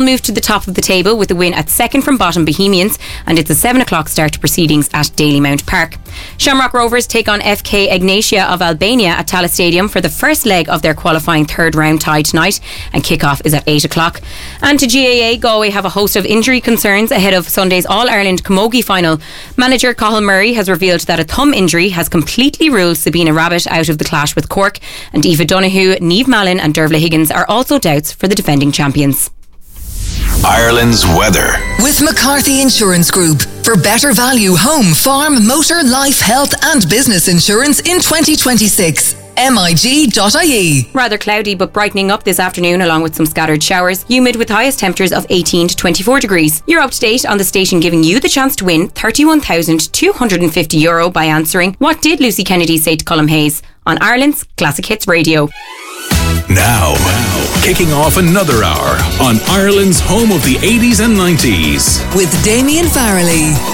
moved to the top of the table with a win at second from bottom Bohemians, and it's a 7 o'clock start to proceedings at Dalymount Park. Shamrock Rovers take on FK Ignatia of Albania at Tallaght Stadium for the first leg of their qualifying third round tie tonight, and kick-off is at 8 o'clock. And to GAA, Galway have a host of injury concerns ahead of Sunday's All-Ireland Camogie final. Manager Cathal Murray has revealed that a thumb injury has completely ruled Sabina Rabbit out of the clash with Cork, and Aoife Donoghue, Niamh Mallon and Dervla Higgins are also doubts for the defending champions. Ireland's weather. With McCarthy Insurance Group. For better value home, farm, motor, life, health and business insurance in 2026. MIG.ie. Rather cloudy but brightening up this afternoon along with some scattered showers. Humid with highest temperatures of 18 to 24 degrees. You're up to date on the station giving you the chance to win €31,250 by answering What Did Lucy Kennedy Say to Colm Hayes? On Ireland's Classic Hits Radio. Now, kicking off another hour on Ireland's home of the 80s and 90s. With Damien Farrelly.